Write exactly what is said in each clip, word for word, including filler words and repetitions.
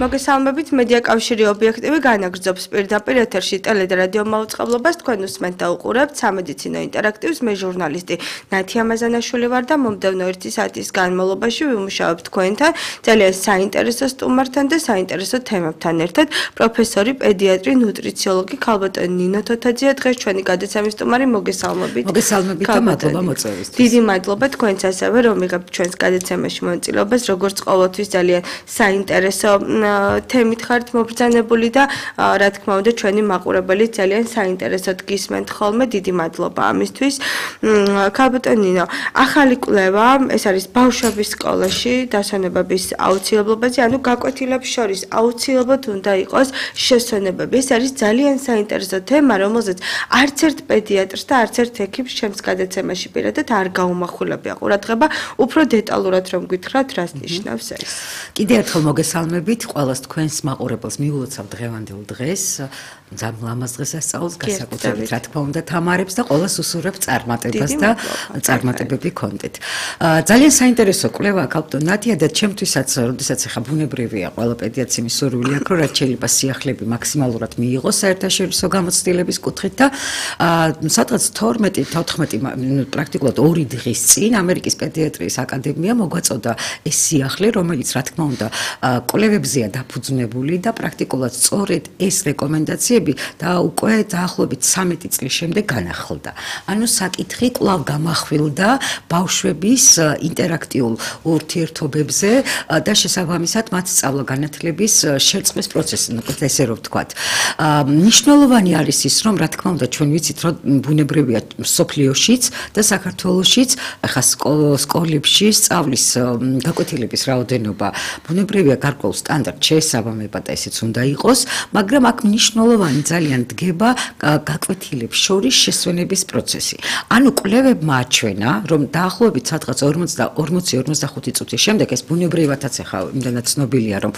მოგესალმებით, მედია კავშირი ობიექტივი განაგრძობს პირდაპირ ეთერში ტელე და რადიო მაუწყებლობას თქვენ უსმენთ და უყურებთ სამედიცინო ინტერაქტივს, მე ჟურნალისტი ნათია მაზანაშვილი ვარ და მომდევნო ერთი საათის განმავლობაში ვიმუშავებ თქვენთან ძალიან საინტერესო სტუმართან და საინტერესო თემებთან ერთად. პროფესორი, პედიატრი, ნუტრიციოლოგი ქალბატონი ნინო თოთაძეა დღეს ჩვენი გადაცემის სტუმარი. მოგესალმებით. მოგესალმებით და მადლობა მოწვევისთვის. დიდი მადლობა თქვენც ასევე რომ იღებთ ჩვენს გადაცემაში მონაწილეობას, როგორც ყოველთვის ძალიან საინტერესო თემით ხართ მობრძანებული და რა თქმა უნდა ჩვენი მაყურებელი ძალიან საინტერესოდ გისმენთ ხოლმე. დიდი მადლობა ამისთვის. ქალბატონი ნინო, ახალი კვლევა, ეს არის ბავშვების სკოლაში დასვენებების აუცილებლობაზე, ანუ გაკვეთილებს შორის აუცილებლად უნდა იყოს შესვენებები. ეს არის ძალიან საინტერესო თემა, რომელზეც არც ერთ პედიატრს და არც ერთ ექიპს ჩემს გადაცემაში პირადად არ გაუმახვილებია ყურადღება. უფრო დეტალურად რომ გითხრათ, რას ნიშნავს ეს? კიდევ ერთხელ მოგესალმებით ყველას თქვენს მაყურებელს მიულოცავ დღევანდელ დღეს. ძალიან ლამაზ დღეს ასწავლოს განსაკუთრებით რა თქმა უნდა თამარებს და ყველას უსურვებ წარმატებას და წარმატებები გქონდეთ. ძალიან საინტერესო კვლევა ქალბატონ ნათია და ჩემთვისაც, როდესაც ახლა ბუნებრივია ყველა პედიატრს იმის სურვილი აქვს, რომ რაც შეიძლება სიახლეები მაქსიმალურად მიიღოს საერთაშორისო გამოცდილების კუთხით და სადღაც თორმეტი თოთხმეტი პრაქტიკულად ორი დღის წინ ამერიკის პედიატრიის აკადემია მოგვაწოდა ეს სიახლე, რომელიც რა თქმა უნდა კვლევებზეა დაფუძნებული და პრაქტიკულად სწორედ ეს რეკომენდაციები და უკვე დაახლოებით ცამეტი წლის შემდეგ განახლდა. ანუ საკითხი კვლავ გამახვილდა ბავშვების ინტერაქტიულ ურთიერთობებზე და შესაბამისად მათ სწავლა-განათლების შერწყმის პროცესზე, ესე რომ ვთქვათ. მნიშვნელოვანი არის ის, რომ რა თქმა უნდა ჩვენ ვიცით, რომ ბუნებრივია სოფლიოშიც და საქართველოშიც ახლა სკოლებში სწავლის გაკვეთილების რაოდენობა ბუნებრივია გარკვეულ სტანდარტს შეესაბამება და ესეც უნდა იყოს, მაგრამ აქ მნიშვნელოვანი ძალიან დგება გაკვეთილებს შორის შესვენების პროცესი. ანუ კვლევებმა აჩვენა, რომ დაახლოებით სადღაც ორმოცი ორმოცდახუთი წუთის შემდეგ ეს ბუნებრივადაც ახლა იმდანაც ცნობილია, რომ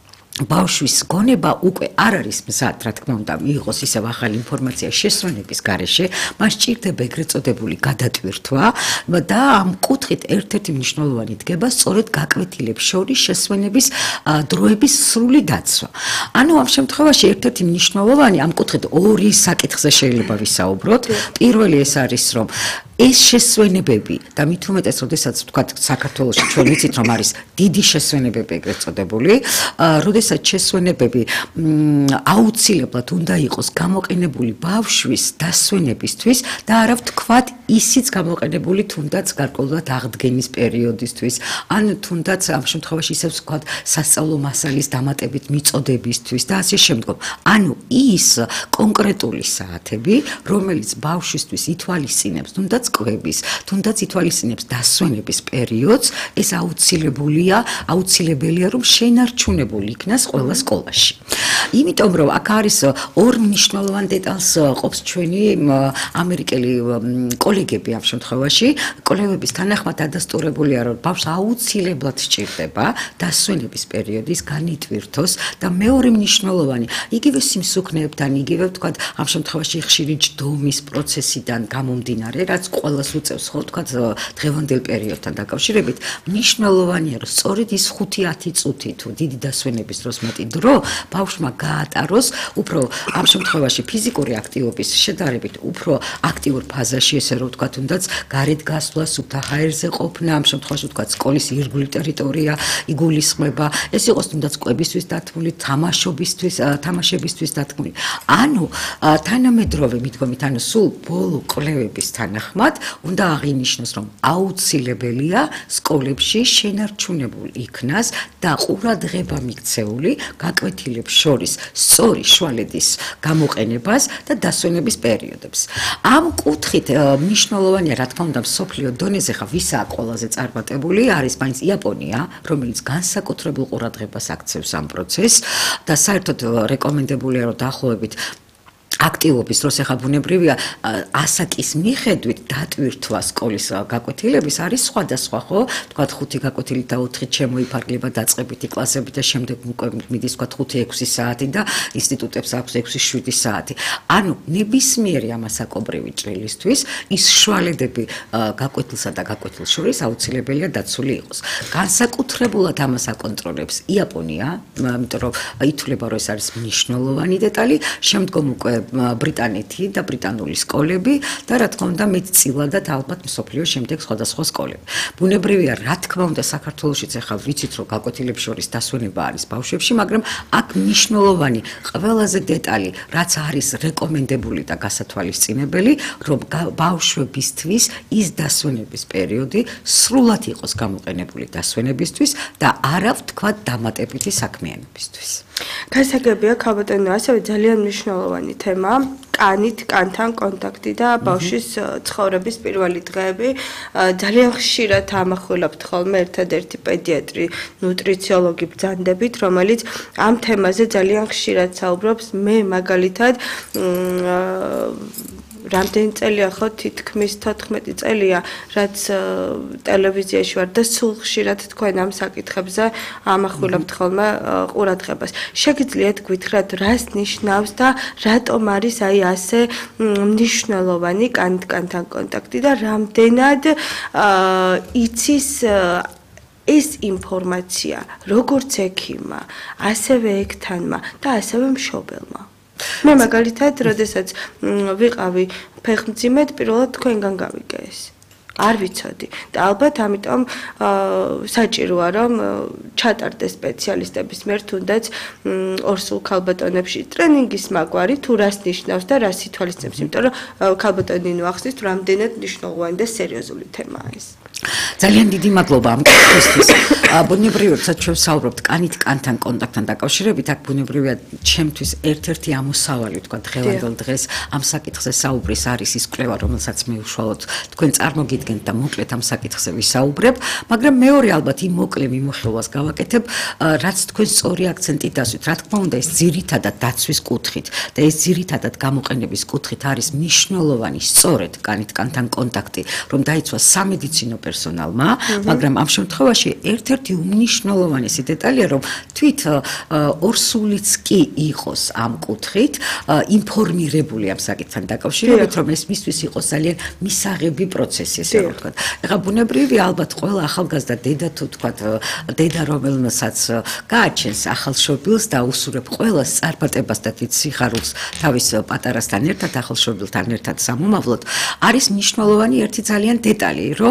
ბავშვის გონება უკვე არ არის მზად, რა თქმა უნდა, მიიღოს ისევ ახალი ინფორმაცია შესვენების გარეშე, მას სჭირდება ეგრეთ წოდებული გადატვირთვა და ამ კუთხით ერთ-ერთი მნიშვნელოვანი დგება სწორედ გაკვეთილებს შორის შესვენების დროების სრული დაცვა. ანუ ამ შემთხვევაში ერთ-ერთი მნიშვნელოვანი ამ კუთხით ორი საკითხზე შეიძლება ვისაუბროთ. პირველი ეს არის, რომ ეს შესვენებები და მით უმეტეს, როდესაც ვთქვათ, საქართველოში ჩვენ ვიცით, რომ არის დიდი შესვენებები ეგრეთ წოდებული, როდესაც შესვენებები აუცილებლად უნდა იყოს გამოყენებული ბავშვის დასვენებისთვის და არა ვთქვათ, ისიც გამოყენებული თუნდაც გარკვეულად აღდგენის პერიოდისთვის, ან თუნდაც ამ შემთხვევაში ისევ ვთქვათ, სასწავლო მასალის დამატებით მიწოდებისთვის და ასე შემდგომ. ანუ ის კონკრეტული საათები, რომელიც ბავშვისთვის ითვალისწინებს თუნდაც კვების, თუნდაც ითვალისწინებს დასვენების პერიოდს, ეს აუცილებულია, აუცილებელია, რომ შენარჩუნებული იქნას ყველა სკოლაში. იმიტომ რომ აქ არის ორ მნიშვნელოვან დეტალს ყოფს ჩვენი ამერიკელი კოლეგები ამ შემთხვევაში, კვლევების თანახმად ადასტურებულია, რომ ბავშვს აუცილებლად სჭირდება დასვენების პერიოდის განიტვირთოს და მეორე მნიშვნელოვანი, იგივე სიმსუქნეებთან, იგივე ვთქვათ, ამ შემთხვევაში ხშირი ჯდომის პროცესიდან გამომდინარე, რაც ყველას უწევს ხო ვთქვათ დღევანდელ პერიოდთან დაკავშირებით, მნიშვნელოვანია, რომ სწორედ ის ხუთი ათი წუთი თუ დიდი დასვენების დროს მეტი დრო ბავშვმა გაატაროს უფრო ამ შემთხვევაში ფიზიკური აქტივობის შედარებით უფრო აქტიურ ფაზაში, ესე რომ ვთქვათ, თუნდაც გარეთ გასვლა, სუფთა ჰაერზე ყოფნა, ამ შემთხვევაში ვთქვათ, სკოლის ირგვლივ ტერიტორია იგულისხმება, ეს იყოს თუნდაც კვებისთვის დათმული, თამაშობისთვის, თამაშებისთვის დათმული. ანუ თანამედროვე მიდგომით, ანუ სულ ბოლო კვლევების თანახმად უნდა აღინიშნოს, რომ აუცილებელია სკოლებში შენარჩუნებულ იქნას და ყურადღება მიქცეული გაკვეთილებს შორის სწორი შვალედის გამოყენებას და დასვენების პერიოდებს. ამ კუთხით მნიშვნელოვანია, რა თქმა უნდა, მსოფლიო დონეზე ხა ვისაა ყველაზე წარმატებული, არის მაინც იაპონია, რომელიც განსაკუთრებულ ყურადღებას აქცევს ამ პროცესს და საერთოდ რეკომენდებულია, რომ დაახლოებით აქტივობის დროს ახლა ბუნებრივია ასაკის მიხედვით დატვირთვა სკოლის გაკვეთილების არის სხვადასხვა, ხო? თქვათ ხუთი გაკვეთილით და ოთხი შემოიფარგლება დაწყებითი კლასებით და შემდეგ უკვე მიდის თქვათ ხუთი ექვსი საათი და ინსტიტუტებს აქვს ექვსი შვიდი საათი. ანუ ნებისმიერი ამასაკობრივი ჭრილისთვის ის შვალედები გაკვეთილსა და გაკვეთილს შორის აუცილებელია დაცული იყოს. განსაკუთრებულად ამას აკონტროლებს იაპონია, იმიტომ რომ ითვლება რომ ეს არის მნიშვნელოვანი დეტალი, შემდგომ უკვე ბრიტანეთი და ბრიტანული სკოლები და რა თქმა უნდა მეტწილადად ალბათ მსოფლიოს შემდეგ სხვადასხვა სკოლები. ბუნებრივია, რა თქმა უნდა საქართველოშიც ახლა ვიცით რომ გაკვეთილებს შორის დასვენება არის ბავშვებში, მაგრამ აქ მნიშვნელოვანი ყველაზე დეტალი, რაც არის რეკომენდებული და გასათვალისწინებელი, რომ ბავშვებისთვის ის დასვენების პერიოდი სრულად იყოს გამოყენებული დასვენებისთვის და არა ვთქვათ დამატებითი საქმიანობისთვის. გასაგებია, ქალბატონო, ასევე ძალიან მნიშვნელოვანი თემა, კანით, კანთან კონტაქტი და ბავშვის ცხოვრების პირველი დღეები. ძალიან ხშირად ამახვილებთ ხოლმე ერთადერთი პედიატრი, ნუტრიციოლოგი ბრძანდებით, რომელიც ამ თემაზე ძალიან ხშირად საუბრობს. მე მაგალითად რამდენი წელია ხო თითქმის თოთხმეტი წელია რაც ტელევიზიაში ვარ და სულ ხშირად თქვენ ამ საკითხებზე ამახვილებთ ხოლმე ყურადღებას. შეგიძლიათ გითხრათ რას ნიშნავს და რატომ არის აი ასე მნიშვნელოვანი კანით-კანთან კონტაქტი და რამდენად იცის ეს ინფორმაცია როგორც ექიმმა, ასევე ექთანმა და ასევე მშობელმა. მე მაგალითად, როდესაც ვიყავი ფეხმძიმედ, პირველად თქვენგან გავიგე ეს. არ ვიცოდი და ალბათ ამიტომ საჭიროა რომ ჩატარდეს სპეციალისტების მიერ თუნდაც ორსულ ქალბატონებში ტრენინგის მაგვარი თუ რას ნიშნავს და რას ითვალისწინებს, იმიტომ რომ ქალბატონი ნუახსნის რამდენად მნიშვნელოვანი და სერიოზული თემაა ეს. ძალიან დიდი მადლობა ამ კითხვისთვის. ბუნებრივია, რაც ჩვენ ვსაუბრობთ კანით კანთან კონტაქტთან დაკავშირებით, აქ ბუნებრივია ჩემთვის ერთ-ერთი ამოსავალი, თქვა დღევანდელ დღეს ამ საკითხზე საუბრის არის ის კვლევა, რომელსაც მე უშუალოდ თქვენ წარმოგიდგენთ და მოკლედ ამ საკითხზე ვისაუბრებ, მაგრამ მეორე ალბათ იმ მოკლე მიმოხილვას გავაკეთებ, რაც თქვენ სწორი აქცენტი დასვით. რა თქმა უნდა, ეს ძირითადად დაცვის კუთხით და ეს ძირითადად გამოყენების კუთხით არის მნიშვნელოვანი სწორედ კანით კანთან კონტაქტი, რომ დაიცვას სამედიცინო პერსონალმა, მაგრამ ამ შემთხვევაში ერთ-ერთი უმნიშვნელოვანესი დეტალია, რომ თვით ორსულიც კი იყოს ამ კუთხით ინფორმირებული ამ საკითხთან დაკავშირებით, რომ ეს მისთვის იყოს ძალიან მისაღები პროცესი, ესე რომ ვთქვათ. ეხლა ბუნებრივია, ალბათ ყველა ახალგაზრდა დედა თუ ვთქვათ, დედა რომელსაც გააჩენს ახალ შობილს და უსურებ ყველას წარმატებას და თვით სიხარულს თავის პატარასთან ერთად, ახალ შობილთან ერთად სამომავლოდ, არის მნიშვნელოვანი ერთი ძალიან დეტალი, რომ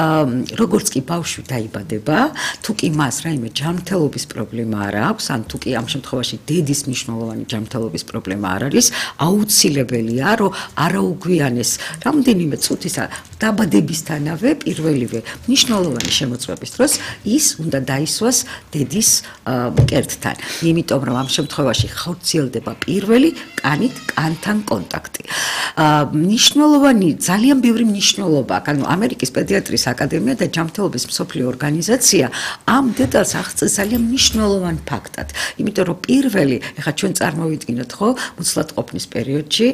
როგორც კი ბავშვი დაიბადება, თუ კი მას რაიმე ჯანმრთელობის პრობლემა არ აქვს, ან თუ კი ამ შემთხვევაში დედის მნიშვნელოვანი ჯანმრთელობის პრობლემა არ არის, აუცილებელია, რომ არაუგვიანეს რამდენიმე წუთის დაბადებისთანავე პირველივე მნიშვნელოვანი შემოწმების დროს ის უნდა დაისვას დედის მკერდთან. იმიტომ რომ ამ შემთხვევაში ხორციელდება პირველი კანით კანთან კონტაქტი. მნიშვნელოვანი, ძალიან ბევრი მნიშვნელობა აქვს. ანუ ამერიკის პედიატრის აკადემია და ჯანმრთელობის მსოფლიო ორგანიზაცია ამ დეტალს აღწევს ძალიან მნიშვნელოვან ფაქტად. იმიტომ რომ პირველი, ეხლა ჩვენ წარმოვიდგინოთ, ხო, მუცლადყოფნის პერიოდში,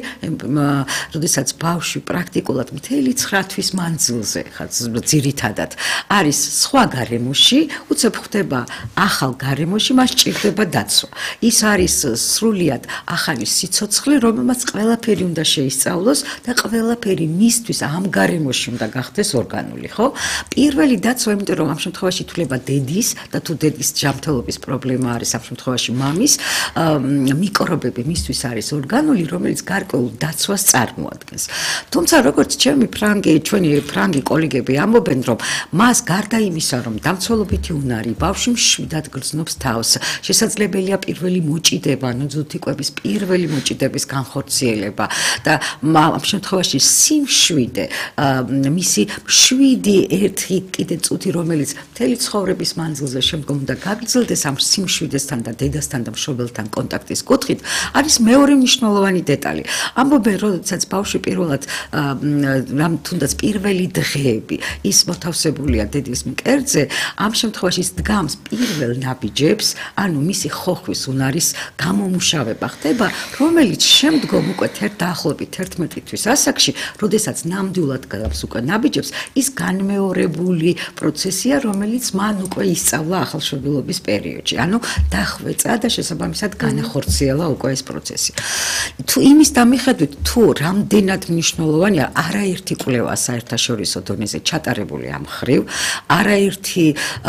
როდესაც ბავშვი პრაქტიკულად მთელი ცხრა თვის მანძილზე, ხა ძირითადად არის სხვა გარემოში, უცებ ხდება ახალ გარემოში, მას ჭირდება დაცვა. ის არის სრულიად ახალი სიცოცხლე, რომელმაც ყველაფერი უნდა შეისწავლოს და ყველაფერი მისთვის ამ გარემოში უნდა გახდეს ორგანული, ხო? პირველი დაცვა, იმიტომ რომ ამ შემთხვევაში ითვლება დედის და თუ დედის ჯანმრთელობის პრობლემა არის ამ შემთხვევაში მამის, მიკრობები მისთვის არის ორგანული, რომელიც გარკვეულ დაცვას წარმოადგენს. თუმცა როგორც ჩემი ფრანგი, ჩვენი ფრანგი კოლეგები ამბობენ, რომ მას გარდა იმისა, რომ დამცველობითი უნარი ბავშვი მშვიდად გრძნობს თავს, შესაძლებელია პირველი მოჭიდება, ანუ ძუთიკვების პირველი მოჭიდების განხორციელება და ამ შემთხვევაში სიმშვიდე, მისი შვიდი ერთი კიდე წუთი, რომელიც მთელი ცხოვრების მანძილზე შემდგომ უნდა გაგრძელდეს ამ სიმშვიდესთან და დედასთან და მშობელთან კონტაქტის კუთხით, არის მეორე მნიშვნელოვანი დეტალი. ამბობენ, როდესაც ბავშვი პირველად რამ თუნდაც პირველი დღეები ის მოთავსებულია დედის მკერდზე, ამ შემთხვევაში ის დგამს პირველ ნაბიჯებს, ანუ მისი ხოხვის უნარის გამომუშავება ხდება, რომელიც შემდგომ უკვე დაახლოებით თერთმეტი თვის ასაკში, როდესაც ნამდვილად გავს უკვე ნაბიჯებს, ის განმეორებული პროცესია, რომელიც მან უკვე ისწავლა ახალშობილობის პერიოდში. ანუ დახვეწა და შესაბამისად განახორციელა უკვე ეს პროცესი. თუ იმის დამიხედვით, თუ რამდენად მნიშვნელოვანია, არაერთი კვლევა საერთაშორისო დონეზე ჩატარებული ამ ხრივ, არაერთი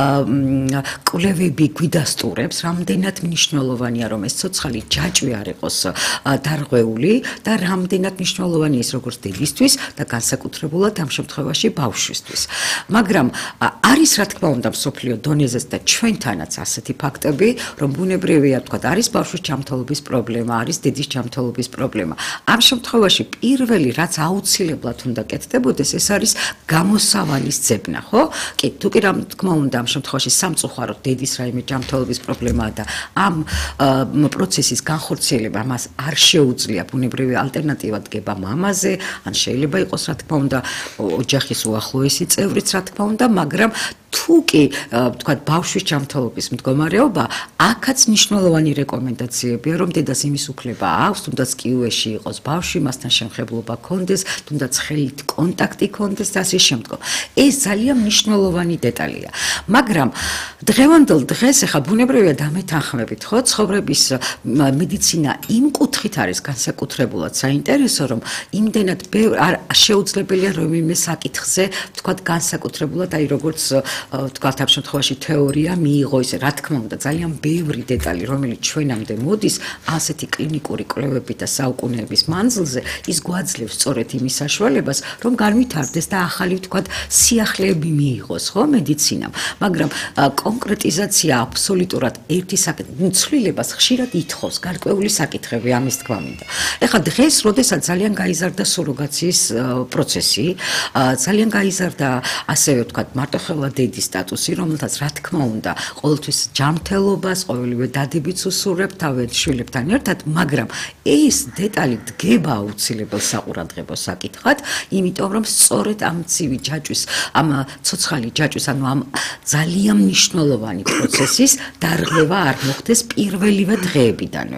კვლევები გვიდასტურებს, რამდენად მნიშვნელოვანია, რომ ეს ცოცხალი ჯაჭვი არ იყოს დარღვეული და რამდენად მნიშვნელოვანია ის როგორც დედისთვის და განსაკუთრებულად ამ შემთხვევაში ბავშვისთვის. მაგრამ არის რა თქმა უნდა მსოფლიო დონეზეც და ჩვენთანაც ასეთი ფაქტები, რომ ბუნებრივია თქვა, არის ბავშვის ჯანმრთელობის პრობლემა, არის დედის ჯანმრთელობის პრობლემა. ამ შემთხვევაში პირველი რაც აუცილებლად უნდა კეთდებოდეს, ეს არის გამოსავალის ძებნა, ხო? კი, თუ კი რა თქმა უნდა ამ შემთხვევაში სამწუხაროდ დედის რაიმე ჯანმრთელობის პრობლემაა და ამ პროცესის განხორციელება მას არ შეუძლია, ბუნებრივი ალტერნატივა დგება მამაზე, ან შეიძლება იყოს რა თქმა უნდა ოჯახის უახლოესი წევრიც რა თქმა უნდა, მაგრამ თუ კი თქვა ბავშვის ჯანმრთელობის მდგომარეობა, აქაც მნიშვნელოვანი რეკომენდაციებია, რომ დედას იმის უფლება აქვს, თუნდაც კიუეში იყოს ბავშვი, მასთან შემხებლობა ქონდეს, თუნდაც ხელით კონტაქტი ქონდეს და ასე შემდგომ. ეს ძალიან მნიშვნელოვანი დეტალია. მაგრამ დღევანდელ დღეს ახლა ბუნებრივია დამეთანხმებით, ხო, ცხოვრების მედიცინა იმ კუთხით არის განსაკუთრებულად საინტერესო, რომ იმდენად არ შეუძლებელია რომ იმის საკითხზე, თქვა განსაკუთრებულად, აი როგორც თქვა ამ შემთხვევაში თეორია მიიღო ისე, რა თქმა უნდა, ძალიან ბევრი დეტალი, რომელიც ჩვენამდე მოდის, ასეთი კლინიკური კვლევები და საუკუნეების მანძილზე, ის გვაძლევს სწორედ იმის საშუალებას, რომ განვითარდეს და ახალი თქვა სიახლეები მიიღოს, ხო, მედიცინამ. მაგრამ კონკრეტიზაცია აბსოლუტურად ერთი საკითხი, ცვლილებას ხშირად ითხოვს გარკვეული საკითხები, ამის თქმა მინდა. ეხლა დღეს, როდესაც ძალიან გაიზარდა სუროგაციის პროცესი, ძალიან გაიზარდა ასევე თქვა მარტოხელა დედის სტატუსი, რომელთაც რა თქმა უნდა, ყოველთვის ჯანმრთელობას, ყოველივე დადებითს უსურვებთ თავენ შვილებთან ერთად, მაგრამ ეს დეტალი დგება აუცილებელ საყურადღებო საკითხად, იმიტომ რომ სწორედ ამ ცივი ჯაჭვის, ამ ცოცხალი ჯაჭვის, ანუ ამ ძალიან მნიშვნელოვანი პროცესის დარღვევა არ მოხდეს პირველივე დღეებიდანვე.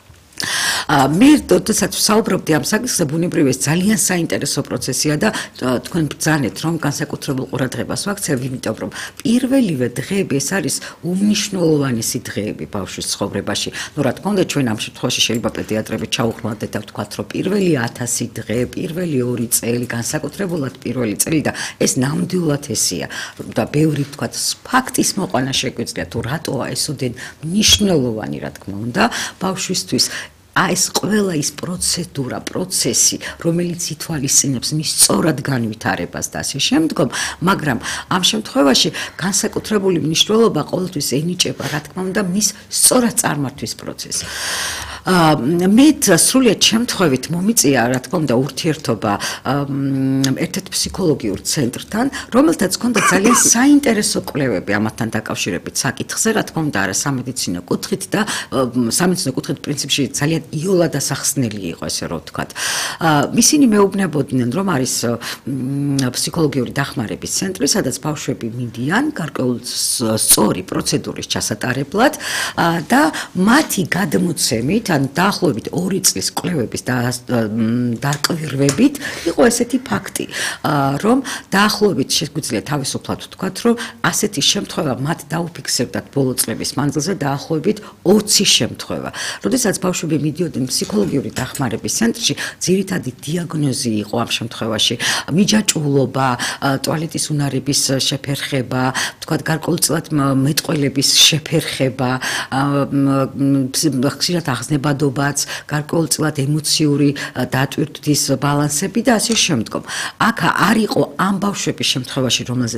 მე როდესაც ვსაუბრობდი ამ საკითხზე, ბუნებრივია ეს ძალიან საინტერესო პროცესია და თქვენ ბრძანეთ, რომ განსაკუთრებულ ყურადღებას ვაქცევ, იმიტომ რომ პირველივე დღეები ეს არის უმნიშვნელოვანესი დღეები ბავშვის ცხოვრებაში. ნუ რა თქმა უნდა, ჩვენ ამ შემთხვევაში შეიძლება პედიატრები ჩაუხმოვდეთ და ვთქვათ, რომ პირველი ათასი დღე, პირველი ორი წელი, განსაკუთრებულად პირველი წელი და ეს ნამდვილად ესეა. და ბევრი ვთქვათ, ფაქტის მოყვანა შეგვიძლია, თუ რატოა ესოდენ მნიშვნელოვანი, რა თქმა უნდა, ბავშვისთვის. აი ეს ყველა ის პროცედურა, პროცესი, რომელიც ითვალისწინებს მის სწორად განვითარებას და ასე შემდგომ, მაგრამ ამ შემთხვევაში განსაკუთრებული მნიშვნელობა ყოველთვის ენიჭება, რა თქმა უნდა, მის სწორად წარმართვის პროცესს. მე სრულიად შემთხვევით მომიწია, რა თქმა უნდა, ურთიერთობა ერთ-ერთ ფსიქოლოგიურ ცენტრთან, რომელთაც ჰქონდა ძალიან საინტერესო კვლევები ამათთან დაკავშირებით საკითხზე, რა თქმა უნდა, არა სამედიცინო კუთხით და სამედიცინო კუთხით პრინციპში ძალიან იოლად ასახსნელი იყო, ესე რომ ვთქვათ. ისინი მეუბნებოდნენ, რომ არის ფსიქოლოგიური დახმარების ცენტრი, სადაც ბავშვები მიდიან გარკვეული სწორი პროცედურის ჩასატარებლად და მათი გადმოცემით, ან დაახლოებით ორი წლის კვლევების დაკვირვებით იყო ესეთი ფაქტი, რომ დაახლოებით შეგვიძლია თავისუფლად ვთქვათ, რომ ასეთი შემთხვევა მათ დაუფიქსებდათ ბოლო წლების მანძილზე დაახლოებით ოცი შემთხვევა. როდესაც ბავშვები მიდიოდნენ ფსიქოლოგიური დახმარების ცენტრში, ძირითადი დიაგნოზი იყო ამ შემთხვევაში მიჯაჭვულობა, ტუალეტის უნარების შეფერხება, თქვათ გარკვეულწილად მეტყველების შეფერხება, ხშირად აღზნებადობაც, გარკვეულწილად ემოციური დატვირთვის ბალანსები და ასე შემდგომ. აქ არ იყო ამ ბავშვების შემთხვევაში, რომელზეც